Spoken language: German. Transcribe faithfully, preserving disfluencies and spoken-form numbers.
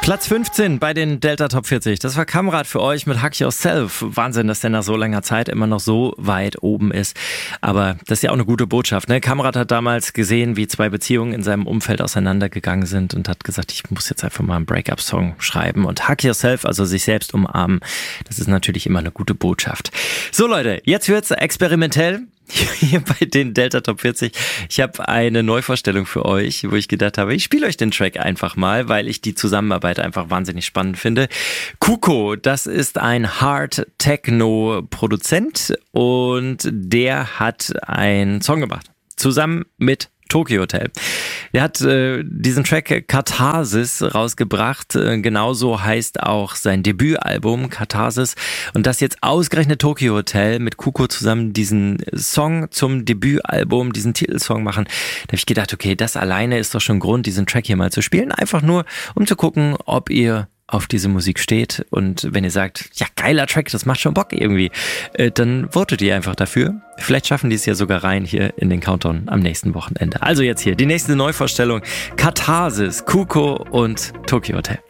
Platz fünfzehn bei den Delta Top vierzig. Das war Kamrat für euch mit Hack Yourself. Wahnsinn, dass der nach so langer Zeit immer noch so weit oben ist. Aber das ist ja auch eine gute Botschaft, ne? Kamrat hat damals gesehen, wie zwei Beziehungen in seinem Umfeld auseinandergegangen sind und hat gesagt, ich muss jetzt einfach mal einen Break-up-Song schreiben. Und Hack Yourself, also sich selbst umarmen, das ist natürlich immer eine gute Botschaft. So Leute, jetzt wird's experimentell. Hier bei den Delta Top vierzig. Ich habe eine Neuvorstellung für euch, wo ich gedacht habe, ich spiele euch den Track einfach mal, weil ich die Zusammenarbeit einfach wahnsinnig spannend finde. Kuko, das ist ein Hard-Techno-Produzent und der hat einen Song gemacht, zusammen mit Tokyo Hotel. Er hat äh, diesen Track Katharsis rausgebracht. Äh, genauso heißt auch sein Debütalbum Katharsis. Und dass jetzt ausgerechnet Tokyo Hotel mit Kuko zusammen diesen Song zum Debütalbum, diesen Titelsong machen, da habe ich gedacht, okay, das alleine ist doch schon Grund, diesen Track hier mal zu spielen. Einfach nur, um zu gucken, ob ihr auf diese Musik steht. Und wenn ihr sagt, ja, geiler Track, das macht schon Bock irgendwie, äh, dann votet ihr einfach dafür. Vielleicht schaffen die es ja sogar rein hier in den Countdown am nächsten Wochenende. Also jetzt hier die nächste Neuvorstellung. Katharsis, Kuko und Tokyo Hotel.